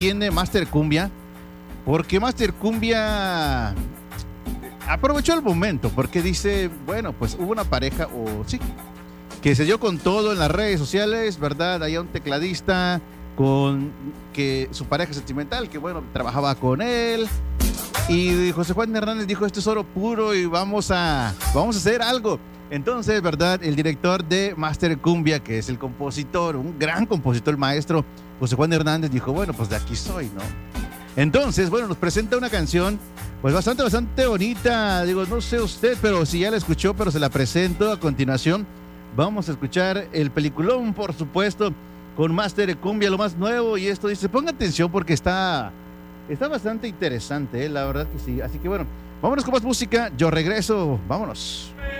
tiene Master Cumbia, porque Master Cumbia aprovechó el momento, porque dice, bueno, pues hubo una pareja, o sí, que se dio con todo en las redes sociales, ¿verdad? Había un tecladista con que su pareja sentimental, que bueno, trabajaba con él, y José Juan Hernández dijo, esto es oro puro y vamos a hacer algo. Entonces, ¿verdad? El director de Master Cumbia, que es el compositor, un gran compositor, el maestro José Juan Hernández, dijo, bueno, pues de aquí soy, ¿no? Entonces, bueno, nos presenta una canción, pues bastante bonita. Digo, no sé usted, pero si ya la escuchó, pero se la presento a continuación. Vamos a escuchar el peliculón, por supuesto, con Master Cumbia, lo más nuevo. Y esto dice, ponga atención porque está bastante interesante, la verdad que sí. Así que bueno, vámonos con más música. Yo regreso, vámonos.